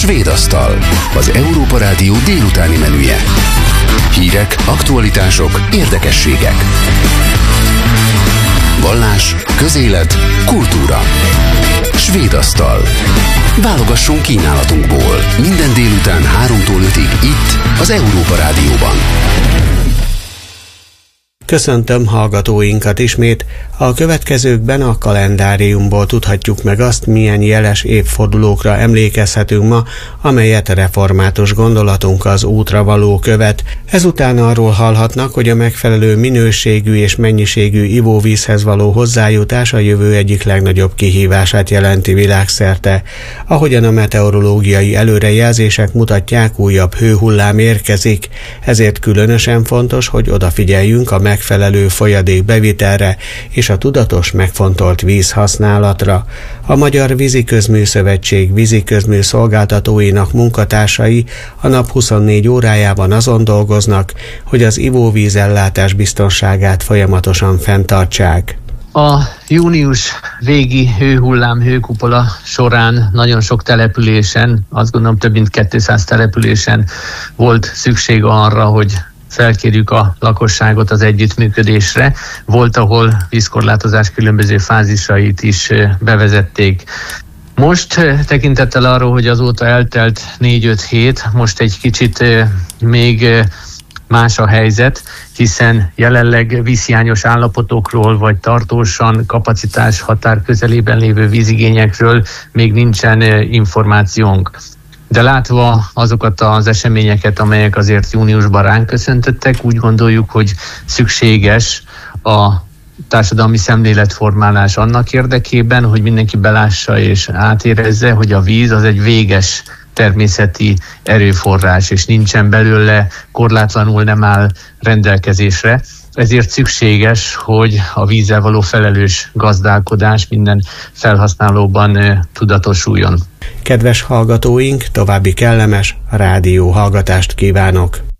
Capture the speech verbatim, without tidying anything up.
Svéd asztal, az Európa Rádió délutáni menüje. Hírek, aktualitások, érdekességek. Vallás, közélet, kultúra. Svéd asztal. Válogassunk kínálatunkból. Minden délután háromtól ötig itt, az Európa Rádióban. Köszöntöm hallgatóinkat ismét. A következőkben a kalendáriumból tudhatjuk meg azt, milyen jeles évfordulókra emlékezhetünk ma, amelyet református gondolatunk az útra való követ. Ezután arról hallhatnak, hogy a megfelelő minőségű és mennyiségű ivóvízhez való hozzájutás a jövő egyik legnagyobb kihívását jelenti világszerte. Ahogyan a meteorológiai előrejelzések mutatják, újabb hőhullám érkezik, ezért különösen fontos, hogy odafigyeljünk a megfelelő folyadékbevitelre és a tudatos, megfontolt vízhasználatra. A Magyar Víziközmű-szövetség víziközmű szolgáltatóinak munkatársai a nap huszonnégy órájában azon dolgoznak, hogy az ivóvízellátás biztonságát folyamatosan fenntartsák. A június végi hőhullám, hőkupola során nagyon sok településen, azt gondolom több mint kétszáz településen volt szükség arra, hogy felkérjük a lakosságot az együttműködésre. Volt, ahol vízkorlátozás különböző fázisait is bevezették. Most tekintettel arról, hogy azóta eltelt négy-öt hét, most egy kicsit még más a helyzet, hiszen jelenleg vízhiányos állapotokról vagy tartósan kapacitás határ közelében lévő vízigényekről még nincsen információnk. De látva azokat az eseményeket, amelyek azért júniusban ránk köszöntöttek, úgy gondoljuk, hogy szükséges a társadalmi szemléletformálás annak érdekében, hogy mindenki belássa és átérezze, hogy a víz az egy véges természeti erőforrás, és nincsen belőle, korlátlanul nem áll rendelkezésre. Ezért szükséges, hogy a vízzel való felelős gazdálkodás minden felhasználóban tudatosuljon. Kedves hallgatóink, további kellemes rádió hallgatást kívánok!